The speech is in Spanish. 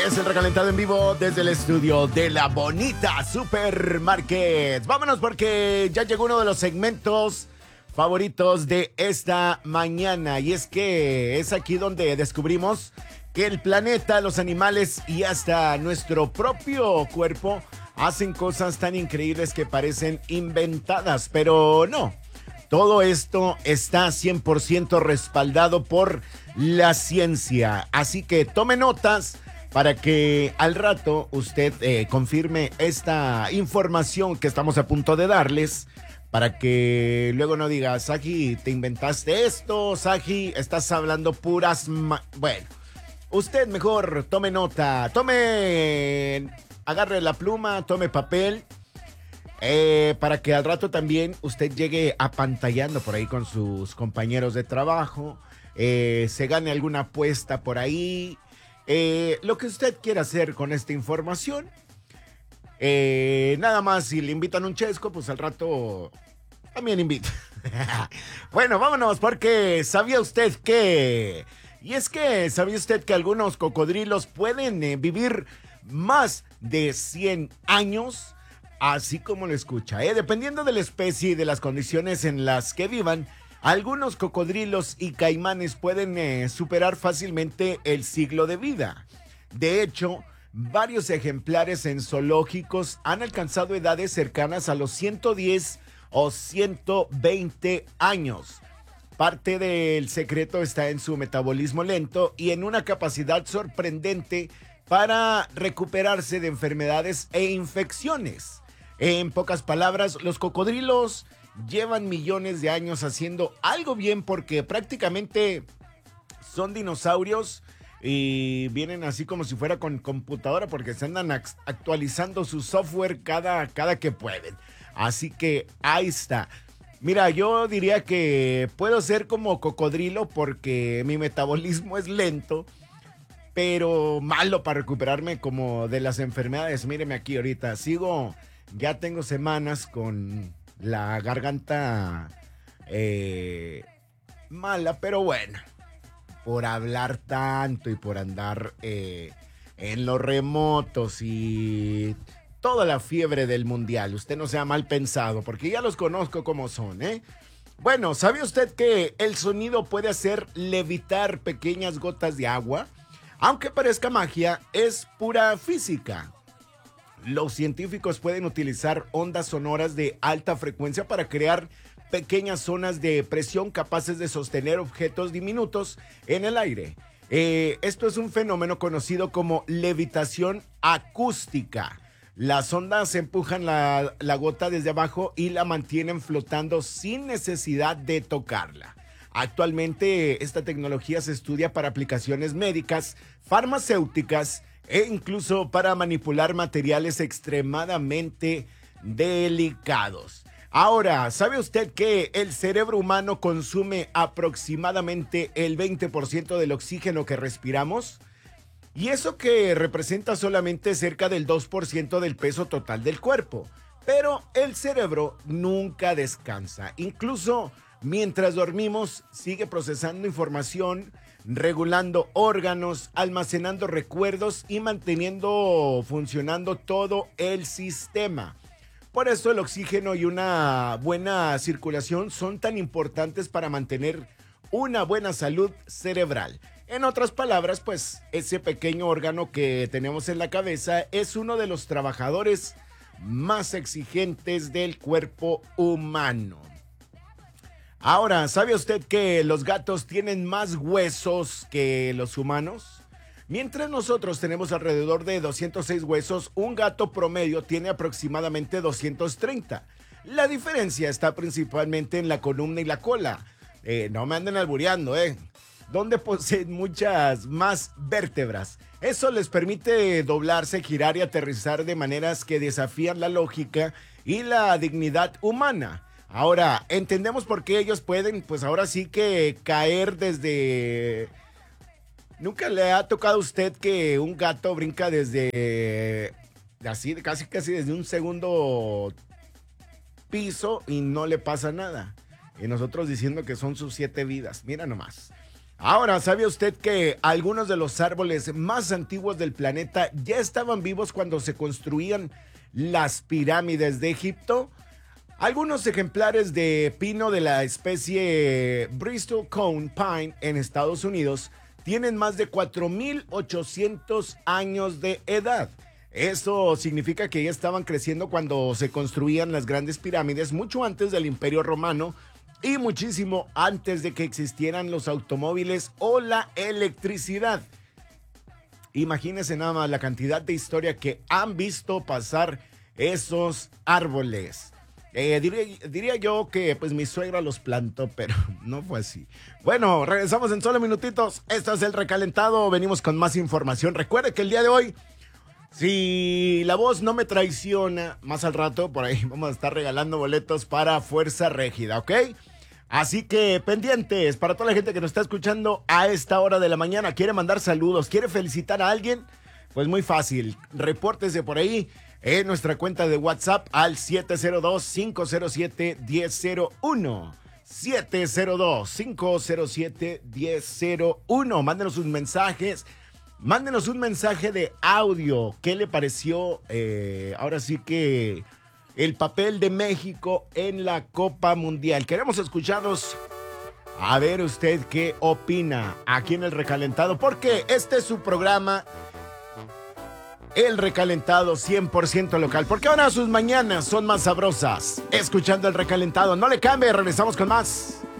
Es el recalentado en vivo desde el estudio de La Bonita Supermarket. Vámonos porque ya llegó uno de los segmentos favoritos de esta mañana. Y es que es aquí donde descubrimos que el planeta, los animales y hasta nuestro propio cuerpo hacen cosas tan increíbles que parecen inventadas. Pero no, todo esto está 100% respaldado por la ciencia. Así que tome notas para que al rato usted confirme esta información que estamos a punto de darles, para que luego no diga, Saji, te inventaste esto, Saji, estás hablando puras... Bueno, usted mejor tome nota, agarre la pluma, tome papel, para que al rato también usted llegue apantallando por ahí con sus compañeros de trabajo, se gane alguna apuesta por ahí. Lo que usted quiera hacer con esta información, nada más si le invitan un chesco, pues al rato también invita. Bueno, vámonos porque ¿sabía usted que? Y es que ¿sabía usted que algunos cocodrilos pueden vivir más de 100 años? Así como lo escucha, dependiendo de la especie y de las condiciones en las que vivan. Algunos cocodrilos y caimanes pueden superar fácilmente el siglo de vida. De hecho, varios ejemplares en zoológicos han alcanzado edades cercanas a los 110 o 120 años. Parte del secreto está en su metabolismo lento y en una capacidad sorprendente para recuperarse de enfermedades e infecciones. En pocas palabras, los cocodrilos llevan millones de años haciendo algo bien porque prácticamente son dinosaurios y vienen así como si fuera con computadora porque se andan actualizando su software cada que pueden. Así que ahí está. Mira, yo diría que puedo ser como cocodrilo porque mi metabolismo es lento, pero malo para recuperarme como de las enfermedades. Míreme aquí ahorita, ya tengo semanas con la garganta mala, pero bueno, por hablar tanto y por andar en los remotos y toda la fiebre del mundial, usted no sea mal pensado, porque ya los conozco como son, ¿eh? Bueno, ¿sabe usted que el sonido puede hacer levitar pequeñas gotas de agua? Aunque parezca magia, es pura física. Los científicos pueden utilizar ondas sonoras de alta frecuencia para crear pequeñas zonas de presión capaces de sostener objetos diminutos en el aire. Esto es un fenómeno conocido como levitación acústica. Las ondas empujan la gota desde abajo y la mantienen flotando sin necesidad de tocarla. Actualmente esta tecnología se estudia para aplicaciones médicas, farmacéuticas e incluso para manipular materiales extremadamente delicados. Ahora, ¿sabe usted que el cerebro humano consume aproximadamente el 20% del oxígeno que respiramos? Y eso que representa solamente cerca del 2% del peso total del cuerpo. Pero el cerebro nunca descansa. Incluso mientras dormimos, sigue procesando información, regulando órganos, almacenando recuerdos y manteniendo funcionando todo el sistema. Por eso el oxígeno y una buena circulación son tan importantes para mantener una buena salud cerebral. En otras palabras, pues ese pequeño órgano que tenemos en la cabeza es uno de los trabajadores más exigentes del cuerpo humano. Ahora, ¿sabe usted que los gatos tienen más huesos que los humanos? Mientras nosotros tenemos alrededor de 206 huesos, un gato promedio tiene aproximadamente 230. La diferencia está principalmente en la columna y la cola. No me anden albureando, donde poseen muchas más vértebras. Eso les permite doblarse, girar y aterrizar de maneras que desafían la lógica y la dignidad humana. Ahora, entendemos por qué ellos pueden, pues ahora sí que caer desde... ¿Nunca le ha tocado a usted que un gato brinca desde... así, casi desde un segundo piso y no le pasa nada? Y nosotros diciendo que son sus 7 vidas. Mira nomás. Ahora, ¿sabía usted que algunos de los árboles más antiguos del planeta ya estaban vivos cuando se construían las pirámides de Egipto? Algunos ejemplares de pino de la especie Bristol Cone Pine en Estados Unidos tienen más de 4.800 años de edad. Eso significa que ya estaban creciendo cuando se construían las grandes pirámides, mucho antes del Imperio Romano y muchísimo antes de que existieran los automóviles o la electricidad. Imagínense nada más la cantidad de historia que han visto pasar esos árboles. Diría yo que pues mi suegra los plantó, pero no fue así. Bueno, regresamos en solo minutitos. Esto es El Recalentado. Venimos con más información. Recuerde que el día de hoy, si la voz no me traiciona, más al rato por ahí vamos a estar regalando boletos para Fuerza Régida, ¿ok? Así que pendientes para toda la gente que nos está escuchando a esta hora de la mañana. ¿Quiere mandar saludos? ¿Quiere felicitar a alguien? Pues muy fácil. Repórtese por ahí en nuestra cuenta de WhatsApp al 702-507-1001. 702-507-1001. Mándenos sus mensajes. Mándenos un mensaje de audio. ¿Qué le pareció? Ahora sí que el papel de México en la Copa Mundial. Queremos escucharlos. A ver usted qué opina aquí en El Recalentado. Porque este es su programa, El Recalentado 100% local. Porque ahora sus mañanas son más sabrosas. Escuchando El Recalentado. No le cambie, regresamos con más.